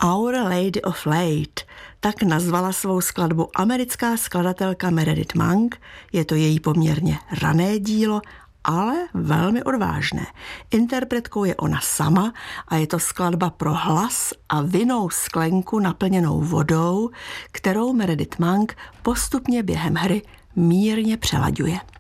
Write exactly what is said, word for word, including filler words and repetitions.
Our Lady of Late, tak nazvala svou skladbu americká skladatelka Meredith Monk. Je to její poměrně rané dílo, ale velmi odvážné. Interpretkou je ona sama a je to skladba pro hlas a vinnou sklenku naplněnou vodou, kterou Meredith Monk postupně během hry mírně přelaďuje.